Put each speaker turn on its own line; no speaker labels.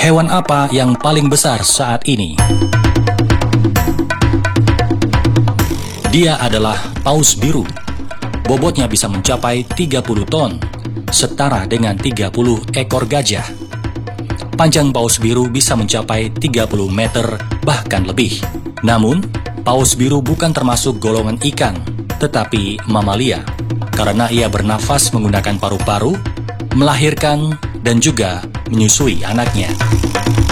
Hewan apa yang paling besar saat ini? Dia adalah paus biru. Bobotnya bisa mencapai 30 ton, setara dengan 30 ekor gajah. Panjang paus biru bisa mencapai 30 meter bahkan lebih. Namun, paus biru bukan termasuk golongan ikan, tetapi mamalia, karena ia bernafas menggunakan paru-paru, melahirkan, dan juga menyusui anaknya.